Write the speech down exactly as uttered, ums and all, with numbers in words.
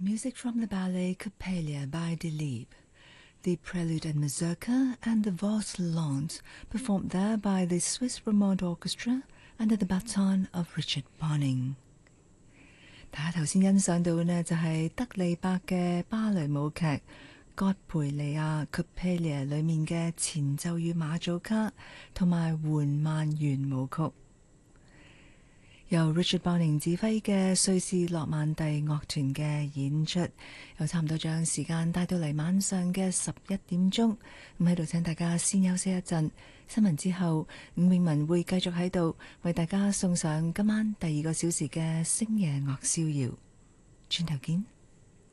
Music from the ballet Coppelia by Delibes. The Prelude and Mazurka and the Valse Lente performed there by the Swiss Romande Orchestra under the baton of Richard Bonning。大家頭先欣賞到嘅呢，就係德利伯嘅芭蕾舞劇《葛培利亞 Coppelia》裏面嘅前奏與馬祖卡同埋緩慢圓舞曲。由 Richard Bonning 指揮嘅瑞士諾曼第樂團嘅演出，又差唔多將時間帶到嚟晚上嘅十一點鐘。咁喺度請大家先休息一陣，新聞之後，伍永文會繼續喺度為大家送上今晚第二個小時嘅星夜樂逍遙。轉頭見。